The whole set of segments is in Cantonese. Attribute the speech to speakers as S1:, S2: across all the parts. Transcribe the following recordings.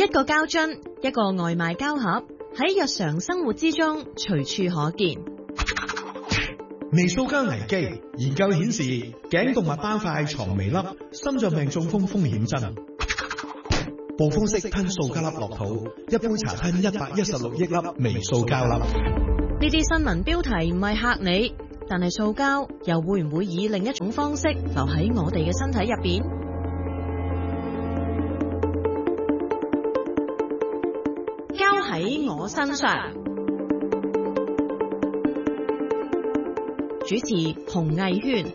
S1: 一個膠樽，一個外賣膠盒，喺日常生活之中隨處可見。
S2: 微塑膠危機研究顯示，頸動脈斑塊藏微粒，心臟病中風風險增。暴風式吞塑膠粒落肚，一杯茶吞116億粒微塑膠粒。
S1: 呢啲新聞標題唔係嚇你，但係塑膠又會唔會以另一種方式留喺我哋嘅身體入邊？膠喺我身上。主持洪藝軒。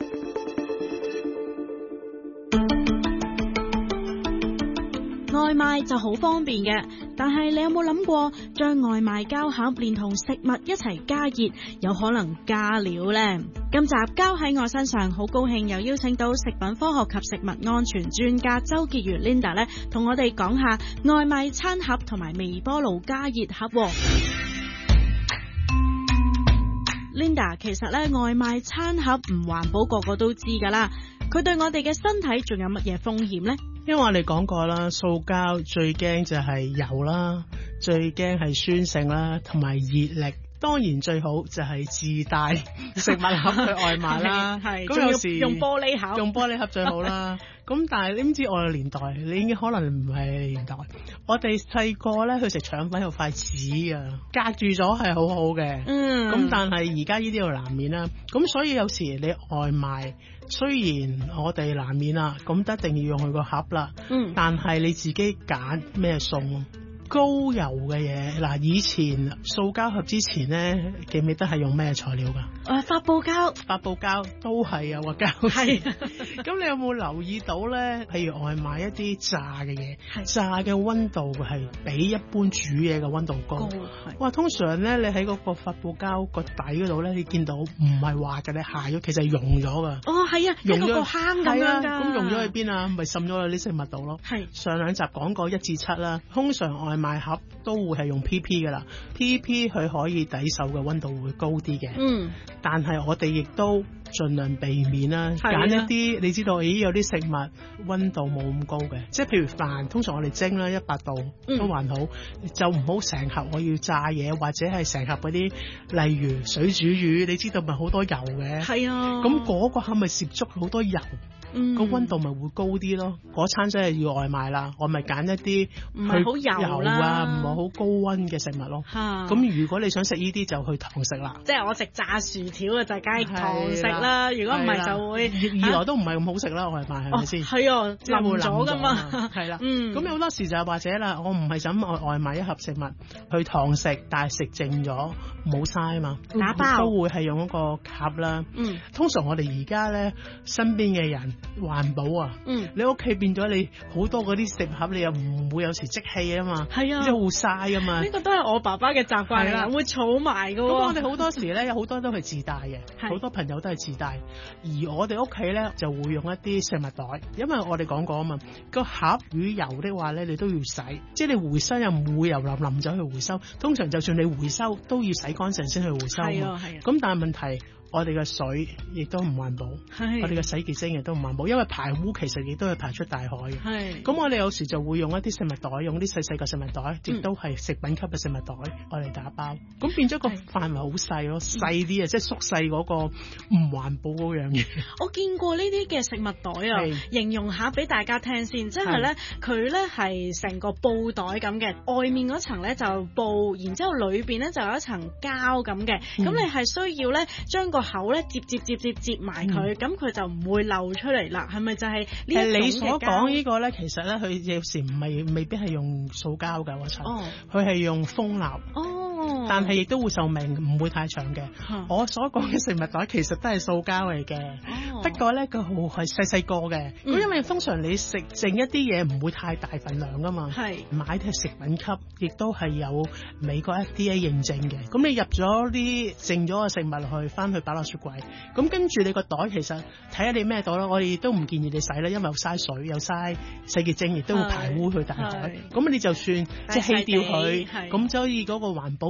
S3: 外賣就好方便嘅，但係你有冇諗過將外賣膠盒連同食物一齊加熱，有可能加料呢？今集膠喺我身上，好高興又邀請到食品科學及食物安全專家周潔如 Linda 咧，同我哋講下外賣餐盒同埋微波爐加熱盒。Linda， 其實咧外賣餐盒唔環保，個個都知噶啦，佢對我哋嘅身體仲有乜嘢風險呢？
S4: 因為我哋講過啦，塑膠最驚就係油啦，最驚係酸性啦，同埋熱力。當然最好就係自帶食物盒去外賣啦。係，咁有時
S3: 用玻璃盒，
S4: 用玻璃盒最好啦。咁但係你唔知我嘅年代，你已經可能唔係年代。我哋細個咧去食腸粉有塊紙啊，隔住咗係好好嘅。咁但係而家呢啲又難免啦。咁所以有時你外賣，雖然我哋難免啦，咁一定要用佢個盒啦。但係你自己揀咩餸？高油嘅嘢嗱，以前塑膠盒之前咧，記唔記得係用咩材料㗎？
S3: 發泡膠，
S4: 發泡膠都係有個膠。係。咁你有冇留意到咧？譬如外賣一啲炸嘅嘢，炸嘅溫度係比一般煮嘢嘅溫度高。哇！通常咧，你喺嗰個發泡膠個底嗰度咧，你見到唔係滑嘅，你下咗其實係溶咗㗎。
S3: 哦，係啊，溶咗個坑咁樣㗎。
S4: 咁溶咗去邊啊？咪滲咗喺啲食物度咯。係。上兩集講過1至7啦，通常外賣盒都會係用 PP 㗎啦 ，PP 佢可以抵受嘅溫度會高啲嘅。但係我哋亦都盡量避免啦，揀一啲你知道，有啲食物溫度冇咁高嘅，即係譬如飯，通常我哋蒸啦100度都還好，就唔好成盒我要炸嘢，或者係成盒嗰啲，例如水煮魚，你知道咪好多油嘅。係啊，咁嗰個盒咪攝足好多油。個溫度咪會高啲咯，嗰餐真係要外賣啦，我咪揀一啲唔係好油啊，唔係好高溫嘅食物咯。咁如果你想食呢啲就去堂食啦。即係我食炸薯條啊，就梗係堂食啦。如果唔係就會二來都唔係咁好食啦，外賣係咪先？係啊，即係會淋咗㗎嘛。係啦，咁有好多時就係或者啦，我唔係想外賣一盒食物去堂食，但係食剩咗冇嘥啊嘛，打包都會係用一個盒啦。通常我哋而家咧身邊嘅人。環保啊！你屋企變咗你好多嗰啲食盒，你又唔會有時即棄啊嘛，係啊，即係會嘥啊嘛。呢個都係我爸爸嘅習慣啦，會儲埋噶。咁我哋好多時咧，有好多都係自帶嘅，好多朋友都係自帶。而我哋屋企咧就會用一啲食物袋，因為我哋講過啊嘛，個盒與油的話咧，你都要洗，即係你回收又唔會油淋淋走去回收。通常就算你回收都要洗乾淨先去回收。係啊係啊。咁但係問題。我哋嘅水亦都唔環保，我哋嘅洗潔精亦都唔環保，因為排污其實亦都係排出大海嘅。咁我哋有時就會用一啲食物袋，用啲細細個食物袋，亦都係食品級嘅食物袋，我嚟打包。咁變咗個範圍好細咯，細啲啊，即係縮細嗰個唔環保嗰樣嘢。我見過呢啲嘅食物袋啊，形容下俾大家聽先，即係咧佢咧係成個布袋咁嘅，外面嗰層咧就布，然之後裏邊咧就有一層膠咁嘅，咁你係需要咧將個口咧接埋佢，咁佢就唔會漏出嚟啦。係咪就係呢一種嘅膠？你所講呢個咧，其實咧佢有時唔係未必係用塑膠㗎，我猜。佢係用蜂蠟。但係亦都會壽命，唔會太長嘅。我所講嘅食物袋其實都係塑膠嚟嘅，不過咧佢好係細細個嘅。咁因為通常你食剩一啲嘢唔會太大份量㗎嘛，買啲食品級，亦都係有美國 FDA 認證嘅。咁你入咗啲剩咗嘅食物落去，翻去擺落雪櫃，咁跟住你個袋其實睇下你咩袋咯。我哋都唔建議你洗啦，因為又嘥水又嘥洗潔精，亦都會排污去大海。咁你就算即係棄掉佢，咁所以嗰個環保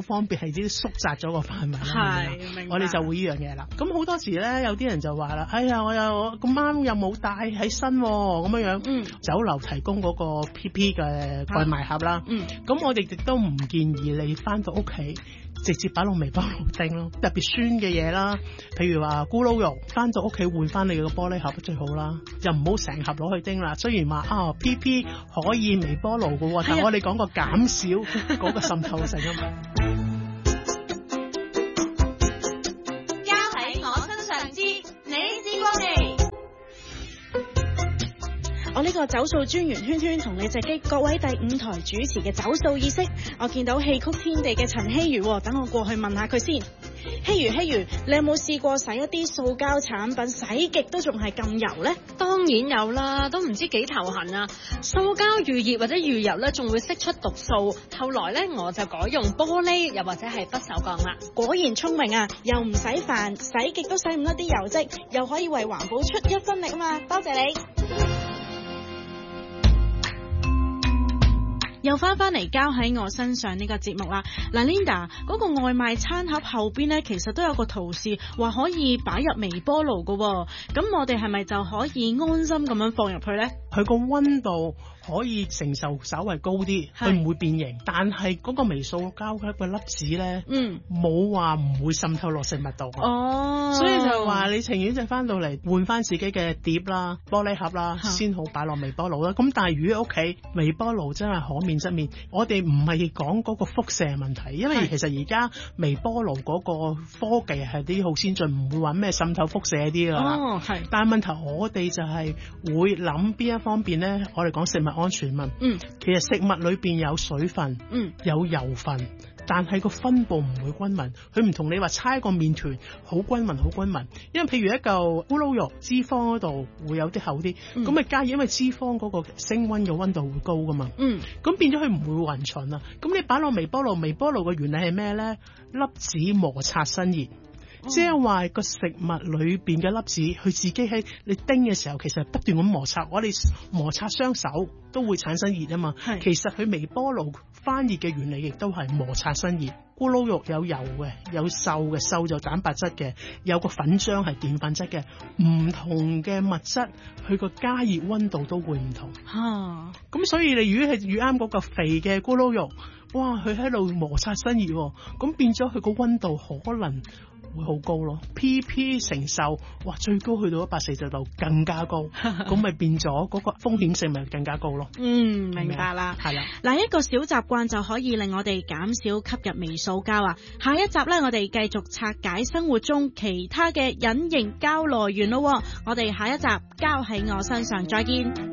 S4: 方便，係啲縮窄咗個範圍。
S3: 係，明白。
S4: 我哋就會呢樣嘢啦。咁好多時咧，有啲人就話啦，哎呀，我咁啱又冇帶喺身咁樣樣。酒樓提供嗰個 PP 嘅外賣盒啦。咁我哋亦都唔建議你翻到屋企直接擺落微波爐叮咯，特別酸嘅嘢啦，譬如話咕嚕肉，翻到屋企換翻你個玻璃盒最好啦，又唔好成盒攞去叮啦。雖然話PP 可以微波爐嘅，但我哋講個減少嗰個滲透性啊嘛。
S1: 交喺我身上知，你試過未？
S3: 我呢個走數專員圈圈同你直擊各位第5台主持嘅走數意識。我見到戲曲天地嘅陳希如，等我過去問下佢先。希如，你有冇試過洗一啲塑膠產品洗極都仲係咁油呢？
S5: 當然有啦，都唔知幾頭痕啊！塑膠遇熱或者遇油咧，仲會釋出毒素。後來咧，我就改用玻璃又或者係不鏽鋼啦。
S3: 果然聰明啊！又唔使煩，洗極都洗唔甩啲油漬，又可以為環保出一分力啊嘛！多謝你。又翻嚟交喺我身上呢個節目啦。嗱 ，Linda 嗰個外賣餐盒後邊呢，其實都有個圖示話可以擺入微波爐噶。咁我哋係咪就可以安心咁樣放入去呢？
S4: 佢個溫度可以承受稍微高啲，佢唔會變形。但係嗰個微塑膠嘅粒子咧，冇話唔會滲透落食物度。哦，所以就話你情願就翻到嚟換翻自己嘅碟啦、玻璃盒啦，先好擺落微波爐啦。咁但係如果屋企微波爐真係可免則免，我哋唔係講嗰個輻射問題，因為其實而家微波爐嗰個科技係啲好先進，唔會話咩滲透輻射啲㗎啦。哦，係。但係問題我哋就係會諗邊一方面咧，我哋講食物安全嘛。其實食物裏邊有水分，有油分，但係個分佈唔會均勻。佢唔同你話猜個麵團好均勻，好均勻。因為譬如一嚿咕嚕肉，脂肪嗰度會有啲厚啲，咁咪加熱，因為脂肪嗰個升溫嘅溫度會高噶嘛。咁變咗佢唔會勻循啦。咁你擺落微波爐，微波爐嘅原理係咩咧？粒子摩擦生熱。即係話個食物裏邊嘅粒子，佢自己喺你叮嘅時候，其實不斷咁摩擦。我哋摩擦雙手都會產生熱啊嘛。其實佢微波爐翻熱嘅原理亦都係摩擦生熱。咕嚕肉有油嘅，有瘦嘅，瘦就蛋白質嘅，有個粉漿係澱粉質嘅。唔同嘅物質，佢個加熱溫度都會唔同。咁所以你如果係遇啱嗰個肥嘅咕嚕肉，哇，佢喺度摩擦生熱，咁變咗佢個溫度可能會好高咯。PP 承受哇最高去到140度更加高，咁咪變咗嗰個風險性咪更加高咯。
S3: 明白啦。係啦，嗱，一個小習慣就可以令我哋減少吸入微塑膠啊。下一集咧，我哋繼續拆解生活中其他嘅隱形膠來源咯。我哋下一集交喺我身上再見。